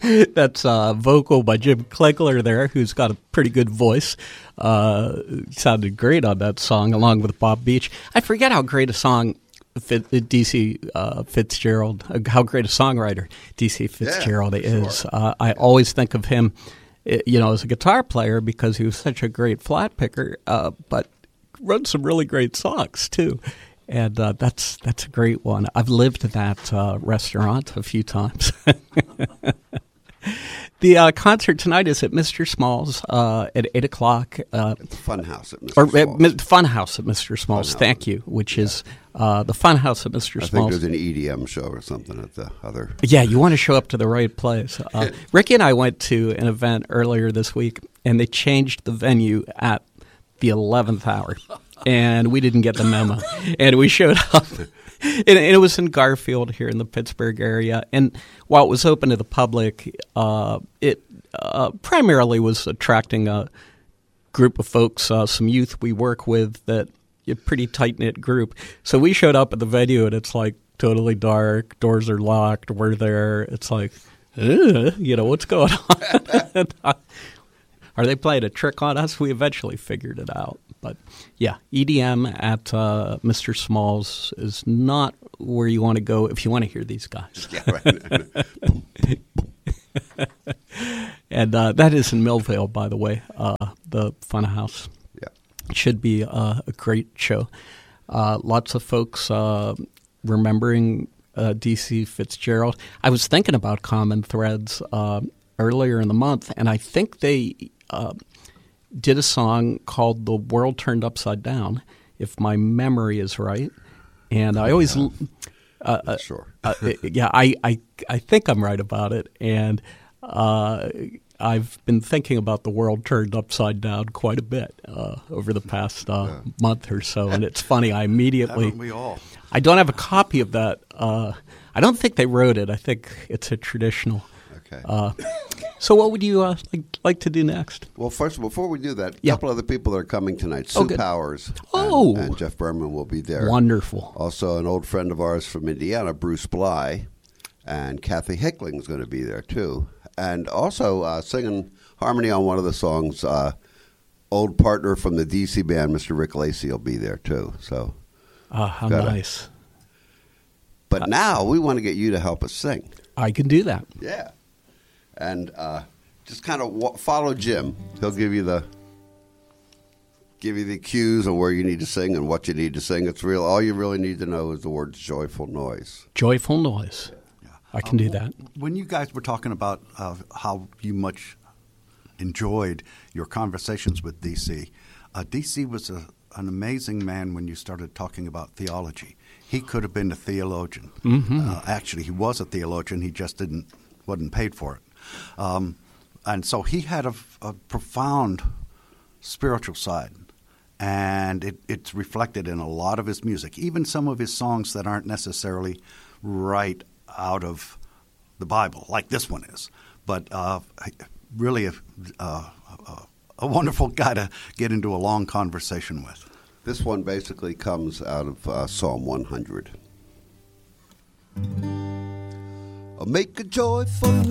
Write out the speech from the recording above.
That's vocal by Jim Clegler there, who's got a pretty good voice. Sounded great on that song, along with Bob Beach. I forget how great a song D.C. Fitzgerald, how great a songwriter D.C. Fitzgerald is. Sure. I always think of him, as a guitar player because he was such a great flat picker, but wrote some really great songs, too. And that's a great one. I've lived at that restaurant a few times. The concert tonight is at Mr. Small's at 8 o'clock. At the Funhouse at Mr. Small's. Funhouse at Mr. Small's, thank you, which is the Funhouse at Mr. Small's. I think there's an EDM show or something at the other. Yeah, you want to show up to the right place. Ricky and I went to an event earlier this week, and they changed the venue at the 11th hour. And we didn't get the memo. And we showed up. And it was in Garfield here in the Pittsburgh area. And while it was open to the public, it primarily was attracting a group of folks, some youth we work with, that a pretty tight-knit group. So we showed up at the venue, and it's like totally dark. Doors are locked. We're there. It's like, what's going on? Are they playing a trick on us? We eventually figured it out. But, yeah, EDM at Mr. Small's is not where you want to go if you want to hear these guys. Yeah, right. And that is in Millvale, by the way, the Funhouse. Yeah. It should be a great show. Lots of folks remembering D.C. Fitzgerald. I was thinking about Common Threads earlier in the month, and I think they did a song called "The World Turned Upside Down," if my memory is right. And I always, sure, I think I'm right about it. And I've been thinking about "The World Turned Upside Down" quite a bit over the past month or so. And it's funny, I immediately, haven't we all? I don't have a copy of that. I don't think they wrote it. I think it's a traditional. Okay. So what would you like to do next? Well, first, before we do that, a couple other people that are coming tonight. Sue Powers and Jeff Berman will be there. Wonderful. Also, an old friend of ours from Indiana, Bruce Bly, and Kathy Hickling is going to be there, too. And also singing harmony on one of the songs, old partner from the D.C. band, Mr. Rick Lacey, will be there, too. So, how nice. But now we want to get you to help us sing. I can do that. Yeah. And just kind of follow Jim. He'll give you the cues on where you need to sing and what you need to sing. It's real. All you really need to know is the words "joyful noise." Joyful noise. Yeah. I can do that. When you guys were talking about how you much enjoyed your conversations with D.C., D.C. was an amazing man when you started talking about theology. He could have been a theologian. Mm-hmm. Actually, he was a theologian. He just wasn't paid for it. And so he had a profound spiritual side, and it's reflected in a lot of his music, even some of his songs that aren't necessarily right out of the Bible, like this one is. But really a wonderful guy to get into a long conversation with. This one basically comes out of Psalm 100. Make a joyful